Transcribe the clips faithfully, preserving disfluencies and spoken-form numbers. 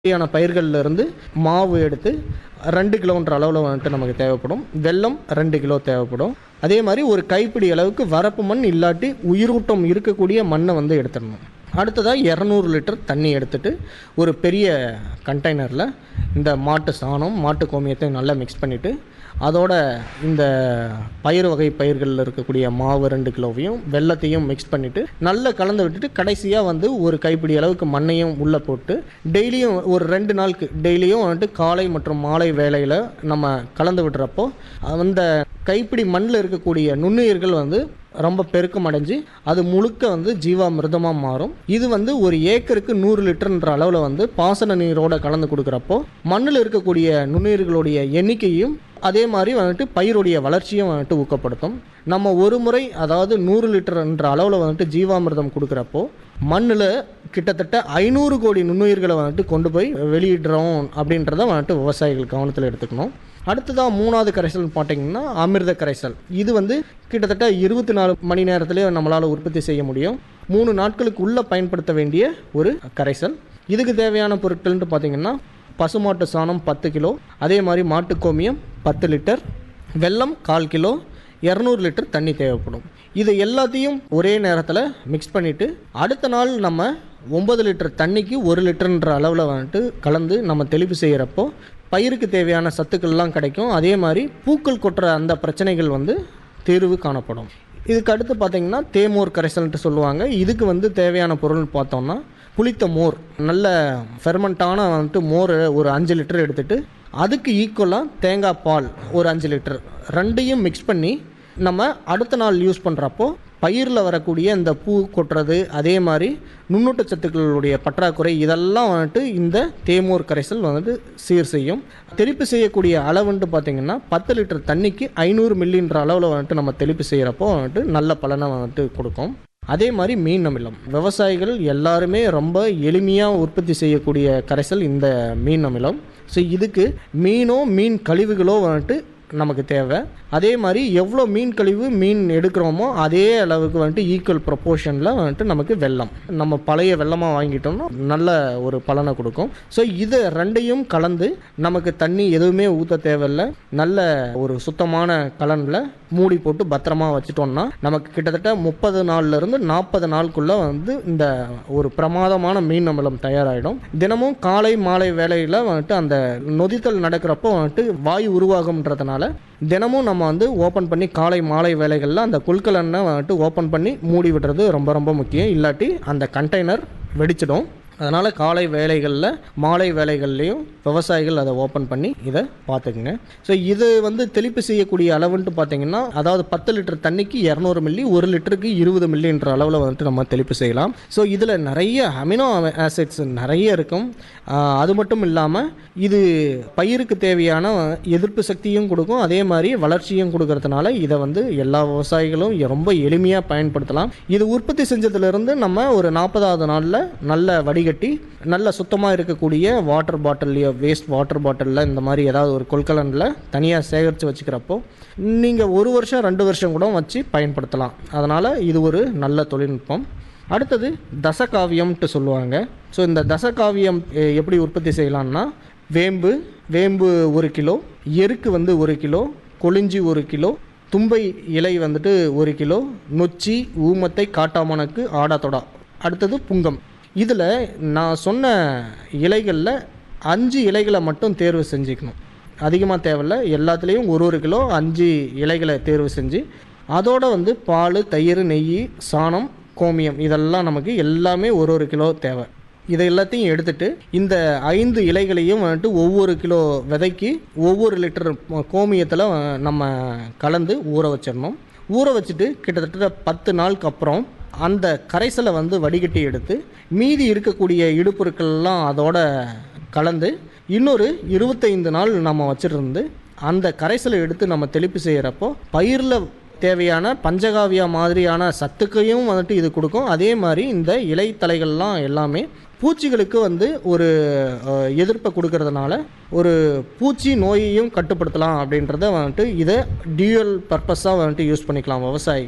யான பயிர்கள்ல இருந்து மாவு எடுத்து ரெண்டு கிலோன்ற அளவில் வந்துட்டு நமக்கு தேவைப்படும். வெல்லம் ரெண்டு கிலோ தேவைப்படும். அதே மாதிரி ஒரு கைப்பிடி அளவுக்கு வரப்பு மண் இல்லாட்டி உயிரூட்டம் இருக்கக்கூடிய மண்ணை வந்து எடுத்துடணும். அடுத்ததாக இரநூறு லிட்டர் தண்ணி எடுத்துட்டு ஒரு பெரிய கண்டெய்னரில் இந்த மாட்டு சாணம் மாட்டு கோமியத்தையும் நல்லா மிக்ஸ் பண்ணிவிட்டு அதோட இந்த பயிர் வகை பயிர்களில் இருக்கக்கூடிய மாவு ரெண்டு கிலோவையும் வெல்லத்தையும் மிக்ஸ் பண்ணிவிட்டு நல்லா கலந்து விட்டுட்டு கடைசியாக வந்து ஒரு கைப்பிடி அளவுக்கு மண்ணையும் உள்ளே போட்டு டெய்லியும் ஒரு ரெண்டு நாளுக்கு டெய்லியும் வந்துட்டு காலை மற்றும் மாலை வேளையில் நம்ம கலந்து விடுறப்போ அந்த கைப்பிடி மண்ணில் இருக்கக்கூடிய நுண்ணுயிர்கள் வந்து ரொம்ப பெருக்கம் அடைஞ்சு அது முழுக்க வந்து ஜீவாமிர்தமாக மாறும். இது வந்து ஒரு ஏக்கருக்கு நூறு லிட்டர்ன்ற அளவில் வந்து பாசன நீரோட கலந்து கொடுக்குறப்போ மண்ணில் இருக்கக்கூடிய நுண்ணுயிர்களுடைய எண்ணிக்கையும் அதே மாதிரி வந்துட்டு பயிருடைய வளர்ச்சியும் வந்துட்டு ஊக்கப்படுத்தும். நம்ம ஒரு முறை அதாவது நூறு லிட்டர்ன்ற அளவில் வந்துட்டு ஜீவாமிர்தம் கொடுக்குறப்போ மண்ணில் கிட்டத்தட்ட ஐநூறு கோடி நுண்ணுயிர்களை வந்துட்டு கொண்டு போய் வெளியிடுறோம் அப்படின்றத வந்துட்டு விவசாயிகள் கவனத்தில் எடுத்துக்கணும். அடுத்ததாக மூணாவது கரைசல் பார்த்தீங்கன்னா அமிர்த கரைசல். இது வந்து கிட்டத்தட்ட இருபத்தி நாலு மணி நேரத்திலே நம்மளால் உற்பத்தி செய்ய முடியும். மூணு நாட்களுக்கு உள்ளே பயன்படுத்த வேண்டிய ஒரு கரைசல். இதுக்கு தேவையான பொருட்கள்னு பார்த்தீங்கன்னா பசுமாட்டு சாணம் பத்து கிலோ, அதே மாதிரி மாட்டுக்கோமியம் பத்து லிட்டர், வெல்லம் கால் கிலோ, இரநூறு லிட்டர் தண்ணி தேவைப்படும். இது எல்லாத்தையும் ஒரே நேரத்தில் மிக்ஸ் பண்ணிவிட்டு அடுத்த நாள் நம்ம ஒம்பது லிட்டர் தண்ணிக்கு ஒரு லிட்டர்ன்ற அளவில் வந்துட்டு கலந்து நம்ம தெளிப்பு செய்கிறப்போ பயிருக்கு தேவையான சத்துக்கள்லாம் கிடைக்கும். அதே மாதிரி பூக்கள் கொட்டுற அந்த பிரச்சனைகள் வந்து தீர்வு காணப்படும். இதுக்கு அடுத்து பார்த்திங்கன்னா தேமோர் கரைசல்ன்ட்டு சொல்லுவாங்க. இதுக்கு வந்து தேவையான பொருள் பார்த்தோம்னா புளித்த மோர், நல்ல ஃபெர்மெண்ட்டான வந்துட்டு மோர் ஒரு அஞ்சு லிட்டர் எடுத்துகிட்டு அதுக்கு ஈக்குவலாக தேங்காய் பால் ஒரு அஞ்சு லிட்டர் ரெண்டையும் மிக்ஸ் பண்ணி நம்ம அடுத்த நாள் யூஸ் பண்ணுறப்போ பயிரில் வரக்கூடிய இந்த பூ கொட்டுறது அதே மாதிரி நுண்ணூட்டச்சத்துக்களுடைய பற்றாக்குறை இதெல்லாம் வந்துட்டு இந்த தேமோர் கரைசல் வந்துட்டு சீர் செய்யும். தெளிப்பு செய்யக்கூடிய அளவுன்ட்டு பார்த்திங்கன்னா பத்து லிட்டர் தண்ணிக்கு ஐநூறு மில்லின்ற அளவில் வந்துட்டு நம்ம தெளிப்பு செய்கிறப்போ வந்துட்டு நல்ல பலனை வந்துட்டு கொடுக்கும். அதே மாதிரி மீன் அமிலம், விவசாயிகள் எல்லாருமே ரொம்ப எளிமையாக உற்பத்தி செய்யக்கூடிய கரைசல் இந்த மீன் அமிலம். ஸோ இதுக்கு மீனோ மீன் கழிவுகளோ வந்துட்டு நமக்கு தேவை. அதே மாதிரி எவ்வளோ மீன் கழிவு மீன் எடுக்கிறோமோ அதே அளவுக்கு வந்துட்டு ஈக்குவல் ப்ரொப்போர்ஷனில் வந்துட்டு நமக்கு வெல்லம், நம்ம பழைய வெல்லமாக வாங்கிட்டோம்னா நல்ல ஒரு பலனை கொடுக்கும். ஸோ இதை ரெண்டையும் கலந்து நமக்கு தண்ணி எதுவுமே ஊற்ற தேவையில்லை, நல்ல ஒரு சுத்தமான கலனில் மூடி போட்டு பத்திரமா வச்சுட்டோம்னா நமக்கு கிட்டத்தட்ட முப்பது நாள்லேருந்து நாற்பது நாளுக்குள்ளே வந்து இந்த ஒரு பிரமாதமான மீன் அமிலம் தயாராகிடும். தினமும் காலை மாலை வேளையில் வந்துட்டு அந்த நொதித்தல் நடக்கிறப்போ வந்துட்டு வாயு உருவாகும்ன்றதுனால தினமும் நம்ம வந்து ஓப்பன் பண்ணி காலை மாலை வேளைகளில் அந்த கொள்கலனை வந்துட்டு ஓப்பன் பண்ணி மூடி விடுறது ரொம்ப ரொம்ப முக்கியம். இல்லாட்டி அந்த கண்டெய்னர் வெடிச்சிடும். அதனால் காலை வேலைகளில் மாலை வேலைகள்லேயும் விவசாயிகள் அதை ஓப்பன் பண்ணி இதை பார்த்துக்குங்க. ஸோ இது வந்து தெளிப்பு செய்யக்கூடிய அளவுன்ட்டு பார்த்திங்கன்னா அதாவது பத்து லிட்டர் தண்ணிக்கு இரநூறு மில்லி ஒரு லிட்டருக்கு இருபது மில்லின்ற அளவில் வந்துட்டு நம்ம தெளிப்பு செய்யலாம். ஸோ இதில் நிறைய அமினோ ஆசிட்ஸ் நிறைய இருக்கும். அது மட்டும் இல்லாமல் இது பயிருக்கு தேவையான எதிர்ப்பு சக்தியும் கொடுக்கும், அதே மாதிரி வளர்ச்சியும் கொடுக்கறதுனால இதை வந்து எல்லா விவசாயிகளும் ரொம்ப எளிமையாக பயன்படுத்தலாம். இது உற்பத்தி செஞ்சதுலேருந்து நம்ம ஒரு நாற்பதாவது நாளில் நல்ல வடிகட்டி நல்ல சுத்தமாக இருக்கக்கூடிய வாட்டர் பாட்டில்லையோ வேஸ்ட் வாட்டர் பாட்டிலில் இந்த மாதிரி ஏதாவது ஒரு கொள்கலனில் தனியாக சேகரித்து வச்சுக்கிறப்போ நீங்கள் ஒரு வருஷம் ரெண்டு வருஷம் கூட வச்சு பயன்படுத்தலாம். அதனால் இது ஒரு நல்ல தொழில்நுட்பம். அடுத்தது தசகாவியம்ட்டு சொல்லுவாங்க. ஸோ இந்த தசகாவியம் எப்படி உற்பத்தி செய்யலாம்னா வேம்பு வேம்பு ஒரு கிலோ, எருக்கு வந்து ஒரு கிலோ, கொளிஞ்சி ஒரு கிலோ, தும்பை இலை வந்துட்டு ஒரு கிலோ, நொச்சி ஊமத்தை காட்டாமணக்கு ஆடாத்தொடா, அடுத்தது புங்கம். இதில் நான் சொன்ன இலைகளில் அஞ்சு இலைகளை மட்டும் தேர்வு செஞ்சுக்கணும், அதிகமாக தேவையில்லை. எல்லாத்துலேயும் ஒரு ஒரு கிலோ அஞ்சு இலைகளை தேர்வு செஞ்சு அதோடு வந்து பால், தயிர், நெய், சாணம், கோமியம் இதெல்லாம் நமக்கு எல்லாமே ஒரு ஒரு கிலோ தேவை. இதை எல்லாத்தையும் எடுத்துகிட்டு இந்த ஐந்து இலைகளையும் வந்துட்டு ஒவ்வொரு கிலோ விதைக்கு ஒவ்வொரு லிட்டர் கோமியத்தில் நம்ம கலந்து ஊற வச்சிடணும். ஊற வச்சுட்டு கிட்டத்தட்ட பத்து நாளுக்கு அப்புறம் அந்த கரைசலை வந்து வடிகட்டி எடுத்து மீதி இருக்கக்கூடிய இடுப்பொருட்கள்லாம் அதோட கலந்து இன்னொரு இருபத்தைந்து நாள் நம்ம வச்சுருந்து அந்த கரைசலை எடுத்து நம்ம தெளிப்பு செய்கிறப்போ பயிரில் தேவையான பஞ்சகாவியா மாதிரியான சத்துக்கையும் வந்துட்டு இது கொடுக்கும். அதே மாதிரி இந்த இலைத்தலைகள்லாம் எல்லாமே பூச்சிகளுக்கு வந்து ஒரு எதிர்ப்பை கொடுக்கறதுனால ஒரு பூச்சி நோயையும் கட்டுப்படுத்தலாம் அப்படின்றத வந்துட்டு இதை டியூவல் பர்பஸாக வந்துட்டு யூஸ் பண்ணிக்கலாம் விவசாயிகள்.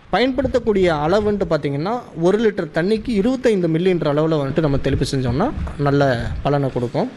பயன்படுத்தக்கூடிய அளவுன்ட்டு பார்த்திங்கன்னா ஒரு லிட்டர் தண்ணிக்கு இருபத்தைந்து மில்லின்ற அளவில் வந்துட்டு நம்ம தெளிப்பு செஞ்சோம்னா நல்ல பலனை கொடுக்கும்.